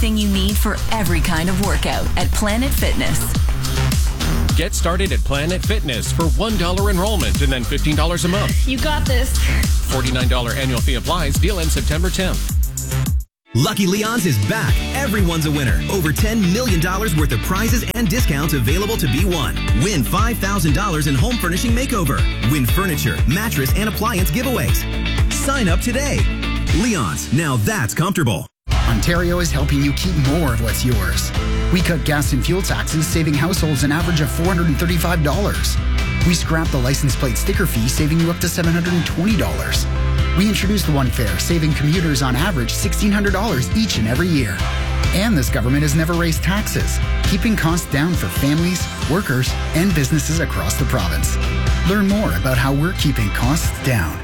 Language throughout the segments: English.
everything you need for every kind of workout at Planet Fitness. Get started at Planet Fitness for $1 enrollment and then $15 a month. You got this. $49 annual fee applies. Deal ends September 10th. Lucky Leon's is back. Everyone's a winner. Over $10 million worth of prizes and discounts available to be won. Win $5,000 in home furnishing makeover. Win furniture, mattress, and appliance giveaways. Sign up today. Leon's, now that's comfortable. Ontario is helping you keep more of what's yours. We cut gas and fuel taxes, saving households an average of $435. We scrapped the license plate sticker fee, saving you up to $720. We introduced the One Fare, saving commuters on average $1,600 each and every year. And this government has never raised taxes, keeping costs down for families, workers, and businesses across the province. Learn more about how we're keeping costs down.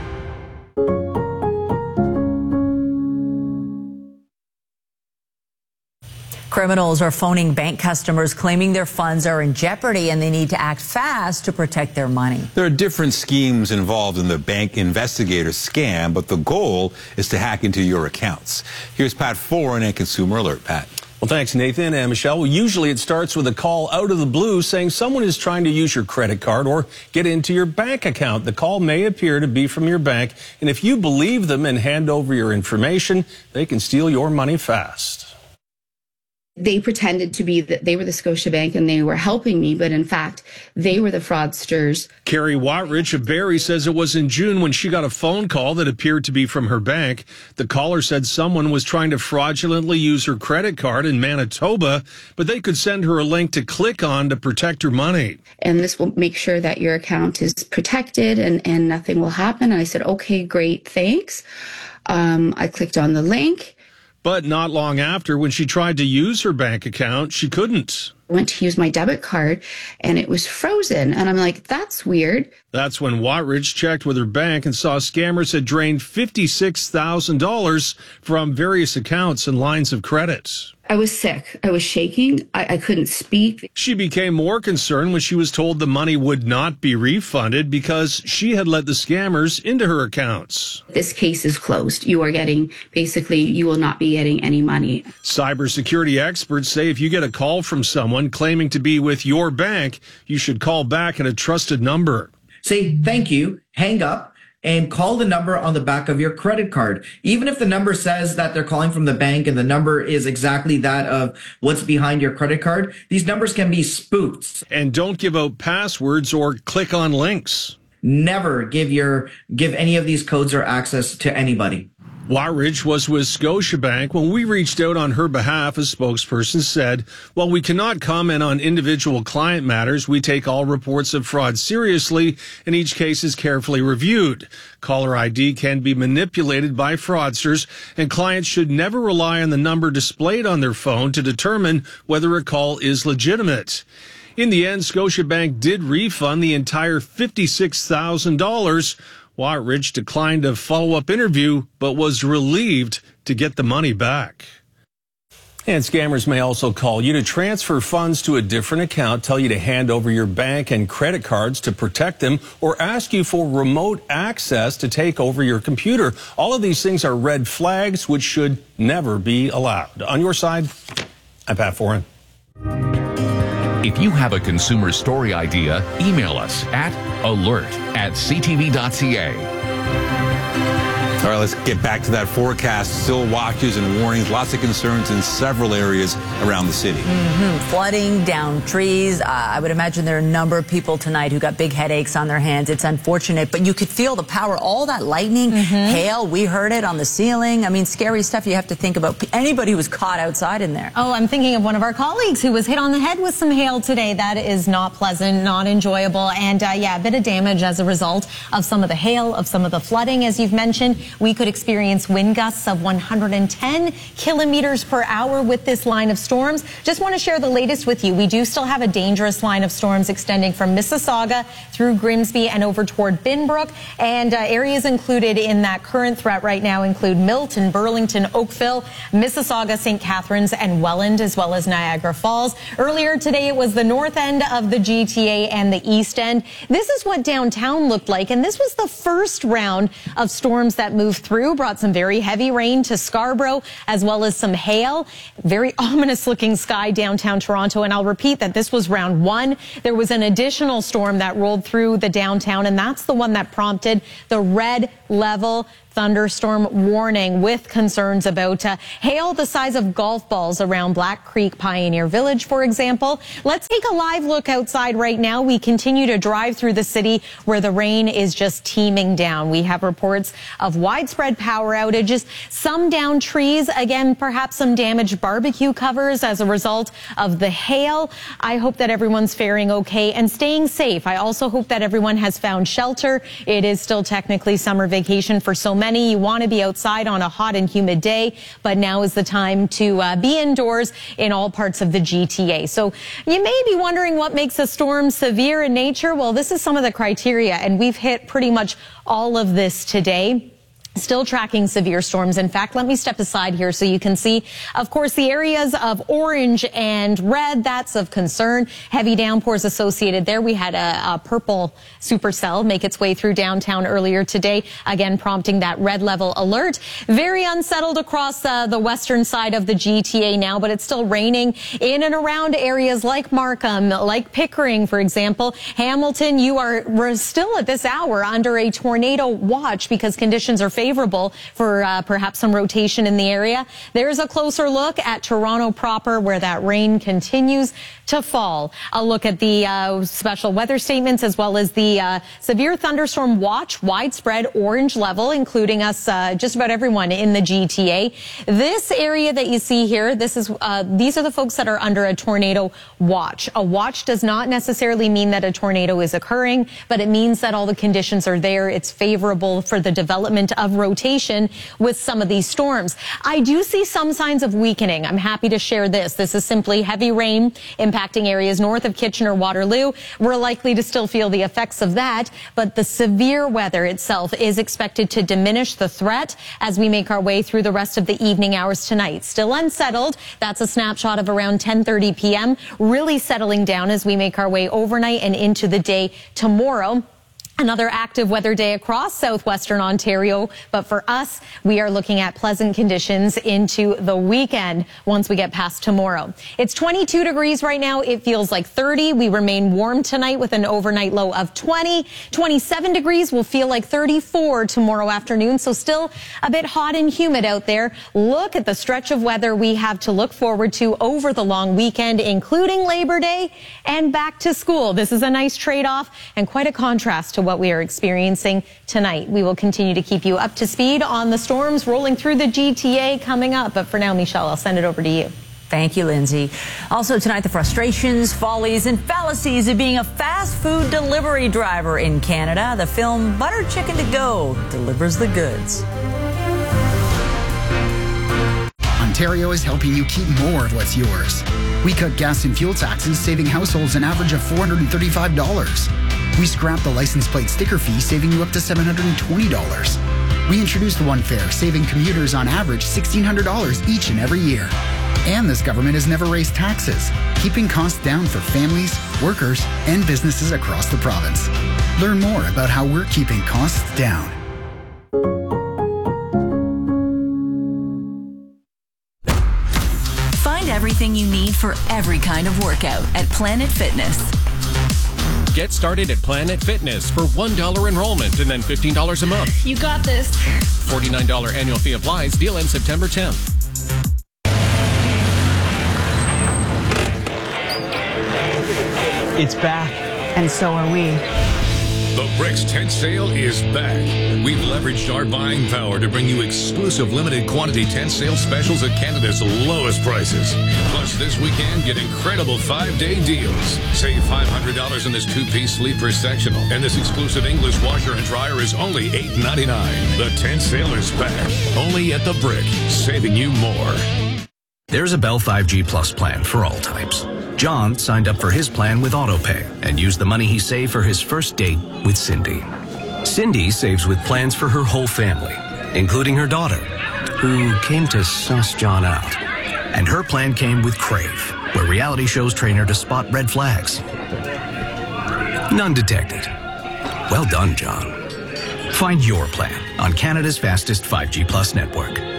Criminals are phoning bank customers claiming their funds are in jeopardy and they need to act fast to protect their money. There are different schemes involved in the bank investigator scam, but the goal is to hack into your accounts. Here's Pat Foran and Consumer Alert. Pat. Well, thanks, Nathan and Michelle. Well, usually it starts with a call out of the blue saying someone is trying to use your credit card or get into your bank account. The call may appear to be from your bank, and if you believe them and hand over your information, they can steal your money fast. They pretended to be that they were the Scotiabank and they were helping me, but in fact, they were the fraudsters. Carrie Watrich of Barrie says it was in June when she got a phone call that appeared to be from her bank. The caller said someone was trying to fraudulently use her credit card in Manitoba, but they could send her a link to click on to protect her money. And this will make sure that your account is protected and nothing will happen. And I said, okay, great, thanks. I clicked on the link. But not long after, when she tried to use her bank account, she couldn't. I went to use my debit card, and it was frozen. And I'm like, that's weird. That's when Watrich checked with her bank and saw scammers had drained $56,000 from various accounts and lines of credit. I was sick. I was shaking. I couldn't speak. She became more concerned when she was told the money would not be refunded because she had let the scammers into her accounts. This case is closed. You will not be getting any money. Cybersecurity experts say if you get a call from someone claiming to be with your bank, you should call back at a trusted number. Say thank you, hang up, and call the number on the back of your credit card. Even if the number says that they're calling from the bank and the number is exactly that of what's behind your credit card, these numbers can be spoofed. And don't give out passwords or click on links. Never give any of these codes or access to anybody. Watrich was with Scotiabank. When we reached out on her behalf, a spokesperson said, while we cannot comment on individual client matters, we take all reports of fraud seriously, and each case is carefully reviewed. Caller ID can be manipulated by fraudsters, and clients should never rely on the number displayed on their phone to determine whether a call is legitimate. In the end, Scotiabank did refund the entire $56,000. Watrich declined a follow-up interview, but was relieved to get the money back. And scammers may also call you to transfer funds to a different account, tell you to hand over your bank and credit cards to protect them, or ask you for remote access to take over your computer. All of these things are red flags which should never be allowed. On your side, I'm Pat Foran. If you have a consumer story idea, email us at alert@ctv.ca. All right, let's get back to that forecast. Still watches and warnings, lots of concerns in several areas around the city. Flooding, down trees. I would imagine there are a number of people tonight who got big headaches on their hands. It's unfortunate, but you could feel the power, all that lightning, hail. We heard it on the ceiling. I mean, scary stuff you have to think about. Anybody who was caught outside in there. Oh, I'm thinking of one of our colleagues who was hit on the head with some hail today. That is not pleasant, not enjoyable, and yeah, a bit of damage as a result of some of the hail, of some of the flooding, as you've mentioned. We could experience wind gusts of 110 kilometers per hour with this line of storms. Just want to share the latest with you. We do still have a dangerous line of storms extending from Mississauga through Grimsby and over toward Binbrook. And areas included in that current threat right now include Milton, Burlington, Oakville, Mississauga, St. Catharines, and Welland, as well as Niagara Falls. Earlier today, it was the north end of the GTA and the east end. This is what downtown looked like, and this was the first round of storms that moved moved through, brought some very heavy rain to Scarborough, as well as some hail. Very ominous looking sky downtown Toronto. And I'll repeat that this was round one. There was an additional storm that rolled through the downtown, and that's the one that prompted the red level thunderstorm warning, with concerns about hail the size of golf balls around Black Creek Pioneer Village, for example. Let's take a live look outside right now. We continue to drive through the city where the rain is just teeming down. We have reports of widespread power outages, some downed trees, again, perhaps some damaged barbecue covers as a result of the hail. I hope that everyone's faring okay and staying safe. I also hope that everyone has found shelter. It is still technically summer vacation for so many. You want to be outside on a hot and humid day, but now is the time to be indoors in all parts of the GTA. So you may be wondering what makes a storm severe in nature. Well, this is some of the criteria, and we've hit pretty much all of this today. Still tracking severe storms. In fact, let me step aside here so you can see, of course, the areas of orange and red, that's of concern. Heavy downpours associated there. We had a purple supercell make its way through downtown earlier today, again prompting that red level alert. Very unsettled across the western side of the GTA now, but it's still raining in and around areas like Markham, like Pickering, for example. Hamilton, we're still at this hour under a tornado watch because conditions are favorable for perhaps some rotation in the area. There's a closer look at Toronto proper, where that rain continues to fall. A look at the special weather statements, as well as the severe thunderstorm watch, widespread orange level, including us, just about everyone in the GTA. This area that you see here, these are the folks that are under a tornado watch. A watch does not necessarily mean that a tornado is occurring, but it means that all the conditions are there. It's favorable for the development of rotation with some of these storms. I do see some signs of weakening. I'm happy to share this. This is simply heavy rain impacting areas north of Kitchener-Waterloo. We're likely to still feel the effects of that, but the severe weather itself is expected to diminish the threat as we make our way through the rest of the evening hours tonight. Still unsettled. That's a snapshot of around 10:30 p.m. Really settling down as we make our way overnight and into the day tomorrow. Another active weather day across southwestern Ontario, but for us, we are looking at pleasant conditions into the weekend once we get past tomorrow. It's 22 degrees right now. It feels like 30. We remain warm tonight with an overnight low of 20. 27 degrees will feel like 34 tomorrow afternoon, so still a bit hot and humid out there. Look at the stretch of weather we have to look forward to over the long weekend, including Labor Day and back to school. This is a nice trade-off and quite a contrast to what we are experiencing tonight. We will continue to keep you up to speed on the storms rolling through the GTA coming up. But for now, Michelle, I'll send it over to you. Thank you, Lindsay. Also tonight, the frustrations, follies, and fallacies of being a fast food delivery driver in Canada. The film Butter Chicken to Go delivers the goods. Ontario is helping you keep more of what's yours. We cut gas and fuel taxes, saving households an average of $435. We scrapped the license plate sticker fee, saving you up to $720. We introduced One Fare, saving commuters on average $1,600 each and every year. And this government has never raised taxes, keeping costs down for families, workers, and businesses across the province. Learn more about how we're keeping costs down. Find everything you need for every kind of workout at Planet Fitness. Get started at Planet Fitness for $1 enrollment and then $15 a month. You got this. $49 annual fee applies. Deal ends September 10th. It's back, and so are we. The Bricks tent sale is back. We've leveraged our buying power to bring you exclusive limited quantity tent sale specials at Canada's lowest prices. Plus, this weekend, get incredible 5-day deals. Save $500 in this 2-piece sleeper sectional. And this exclusive English washer and dryer is only $8.99. The tent sale is back. Only at The Brick, saving you more. There's a Bell 5G Plus plan for all types. John signed up for his plan with AutoPay and used the money he saved for his first date with Cindy. Cindy saves with plans for her whole family, including her daughter, who came to suss John out. And her plan came with Crave, where reality shows train her to spot red flags. None detected. Well done, John. Find your plan on Canada's fastest 5G Plus network.